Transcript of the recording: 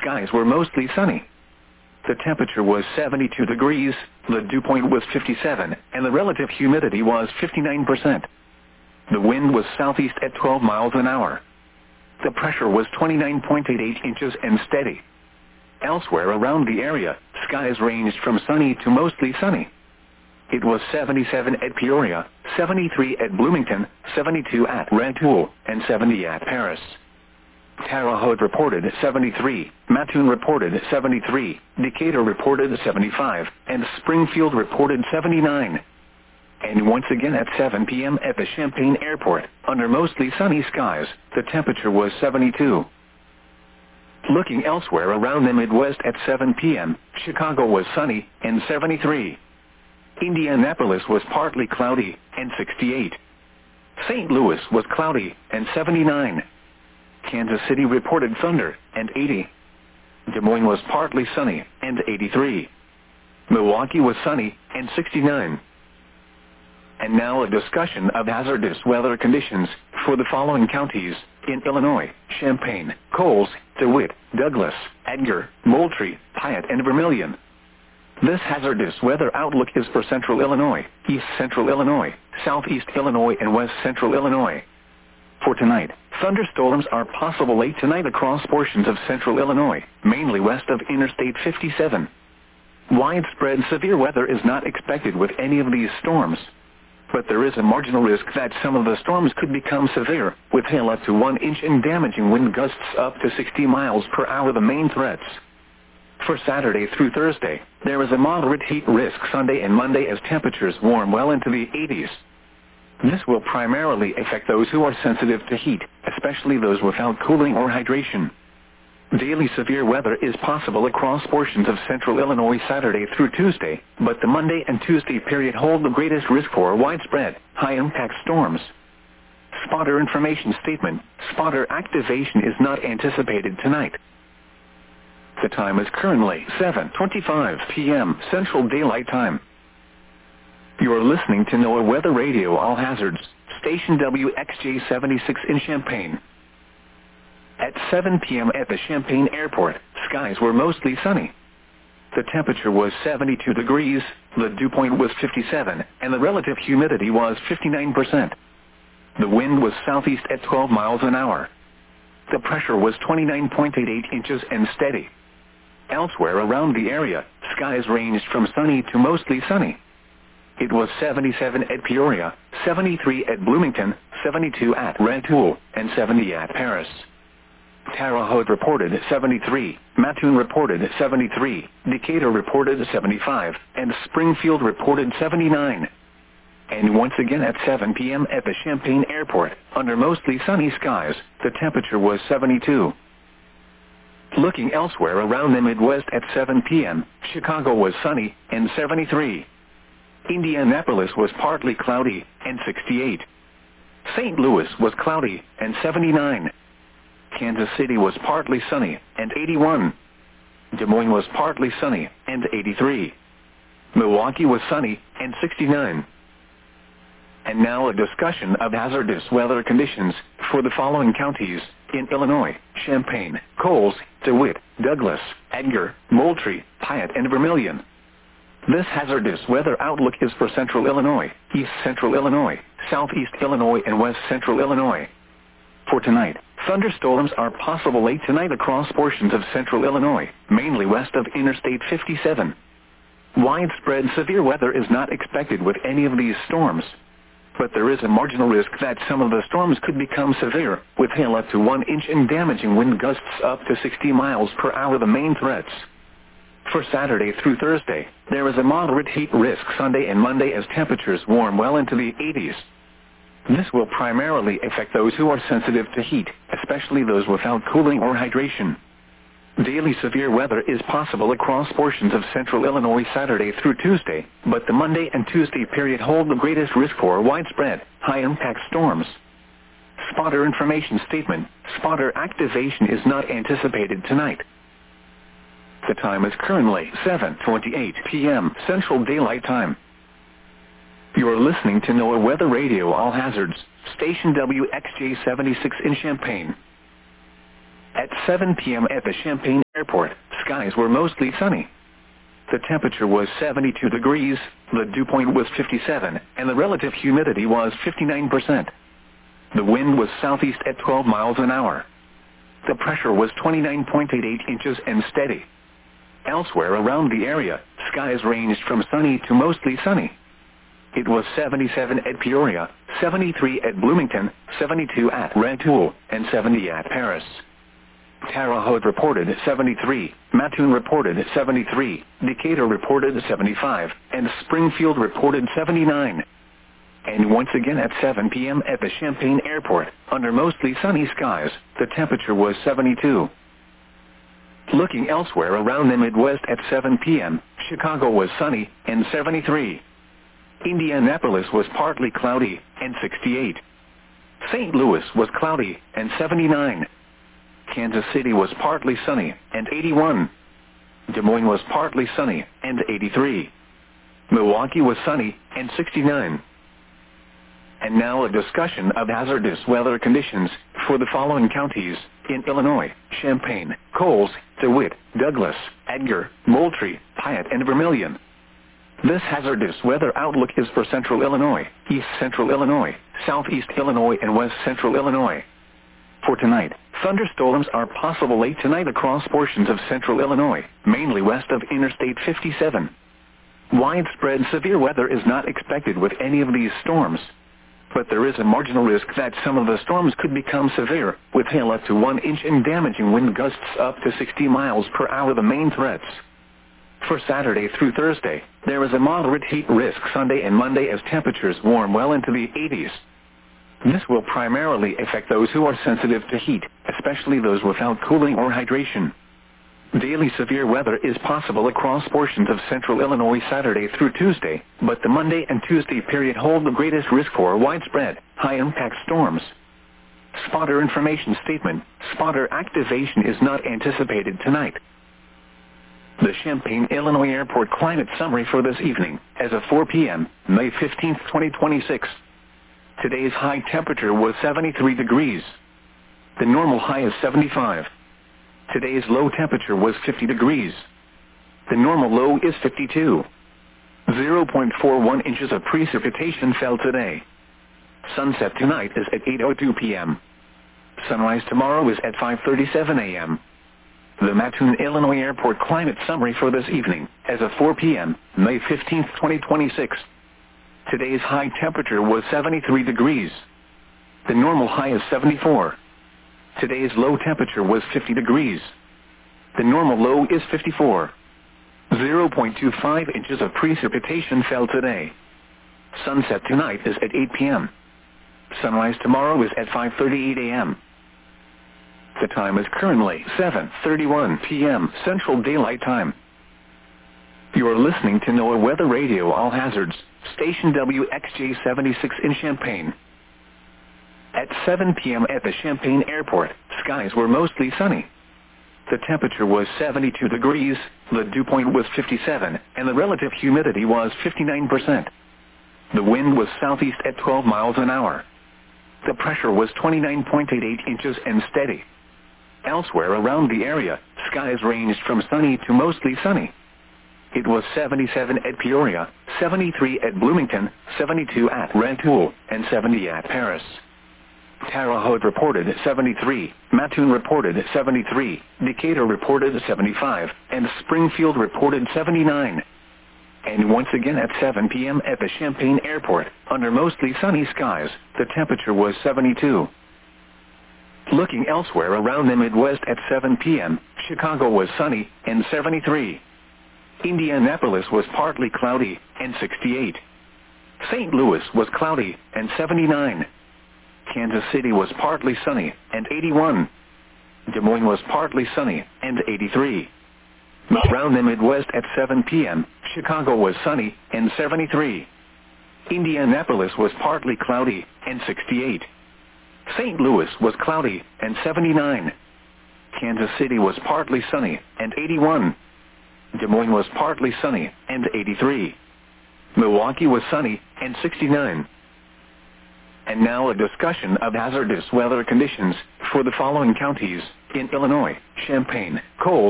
skies were mostly sunny. The temperature was 72 degrees, the dew point was 57, and the relative humidity was 59%. The wind was southeast at 12 miles an hour. The pressure was 29.88 inches and steady. Elsewhere around the area, skies ranged from sunny to mostly sunny. It was 77 at Peoria, 73 at Bloomington, 72 at Rantoul, and 70 at Paris. Terre Haute reported 73, Mattoon reported 73, Decatur reported 75, and Springfield reported 79. And once again at 7 p.m. at the Champaign Airport, under mostly sunny skies, the temperature was 72. Looking elsewhere around the Midwest at 7 p.m., Chicago was sunny and 73. Indianapolis was partly cloudy and 68. St. Louis was cloudy and 79. Kansas City reported thunder and 80. Des Moines was partly sunny and 83. Milwaukee was sunny and 69. And now a discussion of hazardous weather conditions for the following counties in Illinois: Champaign, Coles, DeWitt, Douglas, Edgar, Moultrie, Piatt, and Vermilion. This hazardous weather outlook is for Central Illinois, East Central Illinois, Southeast Illinois, and West Central Illinois. For tonight, thunderstorms are possible late tonight across portions of Central Illinois, mainly west of Interstate 57. Widespread severe weather is not expected with any of these storms, but there is a marginal risk that some of the storms could become severe, with hail up to 1 inch and damaging wind gusts up to 60 miles per hour the main threats. For Saturday through Thursday, there is a moderate heat risk Sunday and Monday as temperatures warm well into the 80s. This will primarily affect those who are sensitive to heat, especially those without cooling or hydration. Daily severe weather is possible across portions of Central Illinois Saturday through Tuesday, but the Monday and Tuesday period hold the greatest risk for widespread, high-impact storms. Spotter information statement: spotter activation is not anticipated tonight. The time is currently 7:25 p.m. Central Daylight Time. You are listening to NOAA Weather Radio All Hazards, station WXJ 76 in Champaign. At 7 p.m. at the Champaign Airport, skies were mostly sunny. The temperature was 72 degrees, the dew point was 57, and the relative humidity was 59%. The wind was southeast at 12 miles an hour. The pressure was 29.88 inches and steady. Elsewhere around the area, skies ranged from sunny to mostly sunny. It was 77 at Peoria, 73 at Bloomington, 72 at Rantoul, and 70 at Paris. Terre Haute reported 73, Mattoon reported 73, Decatur reported 75, and Springfield reported 79. And once again at 7 p.m. at the Champaign Airport, under mostly sunny skies, the temperature was 72. Looking elsewhere around the Midwest at 7 p.m., Chicago was sunny and 73. Indianapolis was partly cloudy and 68. St. Louis was cloudy and 79. Kansas City was partly sunny and 81. Des Moines was partly sunny and 83. Milwaukee was sunny and 69. And now a discussion of hazardous weather conditions for the following counties in Illinois: Champaign, Coles, DeWitt, Douglas, Edgar, Moultrie, Piatt, and Vermilion. This hazardous weather outlook is for Central Illinois, East Central Illinois, Southeast Illinois, and West Central Illinois. For tonight, thunderstorms are possible late tonight across portions of Central Illinois, mainly west of Interstate 57. Widespread severe weather is not expected with any of these storms, but there is a marginal risk that some of the storms could become severe, with hail up to 1 inch and damaging wind gusts up to 60 miles per hour the main threats. For Saturday through Thursday, there is a moderate heat risk Sunday and Monday as temperatures warm well into the 80s. This will primarily affect those who are sensitive to heat, especially those without cooling or hydration. Daily severe weather is possible across portions of Central Illinois Saturday through Tuesday, but the Monday and Tuesday period hold the greatest risk for widespread, high-impact storms. Spotter information statement: spotter activation is not anticipated tonight. The time is currently 7:28 p.m. Central Daylight Time. You are listening to NOAA Weather Radio All Hazards, station WXJ 76 in Champaign. At 7 p.m. at the Champaign Airport, skies were mostly sunny. The temperature was 72 degrees, the dew point was 57, and the relative humidity was 59%. The wind was southeast at 12 miles an hour. The pressure was 29.88 inches and steady. Elsewhere around the area, skies ranged from sunny to mostly sunny. It was 77 at Peoria, 73 at Bloomington, 72 at Rantoul, and 70 at Paris. Terre Haute reported 73, Mattoon reported 73, Decatur reported 75, and Springfield reported 79. And once again at 7 p.m. at the Champaign Airport, under mostly sunny skies, the temperature was 72. Looking elsewhere around the Midwest at 7 p.m., Chicago was sunny and 73. Indianapolis was partly cloudy and 68. St. Louis was cloudy and 79. Kansas City was partly sunny and 81. Des Moines was partly sunny and 83. Milwaukee was sunny and 69. And now a discussion of hazardous weather conditions for the following counties in Illinois: Champaign, Coles, DeWitt, Douglas, Edgar, Moultrie, Piatt, and Vermilion. This hazardous weather outlook is for Central Illinois, East Central Illinois, Southeast Illinois, and West Central Illinois. For tonight, thunderstorms are possible late tonight across portions of Central Illinois, mainly west of Interstate 57. Widespread severe weather is not expected with any of these storms, but there is a marginal risk that some of the storms could become severe, with hail up to 1 inch and damaging wind gusts up to 60 miles per hour the main threats. For Saturday through Thursday, there is a moderate heat risk Sunday and Monday as temperatures warm well into the 80s. This will primarily affect those who are sensitive to heat, especially those without cooling or hydration. Daily severe weather is possible across portions of Central Illinois Saturday through Tuesday, but the Monday and Tuesday period hold the greatest risk for widespread, high-impact storms. Spotter information statement: spotter activation is not anticipated tonight. The Champaign, Illinois Airport climate summary for this evening, as of 4 p.m., May 15, 2026. Today's high temperature was 73 degrees. The normal high is 75. Today's low temperature was 50 degrees. The normal low is 52. 0.41 inches of precipitation fell today. Sunset tonight is at 8:02 p.m. Sunrise tomorrow is at 5:37 a.m. The Mattoon, Illinois Airport climate summary for this evening, as of 4 p.m., May 15, 2026. Today's high temperature was 73 degrees. The normal high is 74. Today's low temperature was 50 degrees. The normal low is 54. 0.25 inches of precipitation fell today. Sunset tonight is at 8 p.m. Sunrise tomorrow is at 5:38 a.m. The time is currently 7:31 p.m. Central Daylight Time. You are listening to NOAA Weather Radio All Hazards, station WXJ-76 in Champaign. At 7 p.m. at the Champaign Airport, skies were mostly sunny. The temperature was 72 degrees, the dew point was 57, and the relative humidity was 59%. The wind was southeast at 12 miles an hour. The pressure was 29.88 inches and steady. Elsewhere around the area, skies ranged from sunny to mostly sunny. It was 77 at Peoria, 73 at Bloomington, 72 at Rantoul, and 70 at Paris. Terre Haute reported 73, Mattoon reported 73, Decatur reported 75, and Springfield reported 79. And once again at 7 p.m. at the Champaign Airport, under mostly sunny skies, the temperature was 72. Looking elsewhere around the Midwest at 7 p.m., Chicago was sunny and 73. Indianapolis was partly cloudy and 68. St. Louis was cloudy and 79. Kansas City was partly sunny and 81. Des Moines was partly sunny and 83. Around the Midwest at 7 p.m., Chicago was sunny and 73. Indianapolis was partly cloudy and 68. St. Louis was cloudy and 79. Kansas City was partly sunny and 81. Des Moines was partly sunny and 83. Milwaukee was sunny and 69. And now a discussion of hazardous weather conditions for the following counties in Illinois: Champaign, Coles,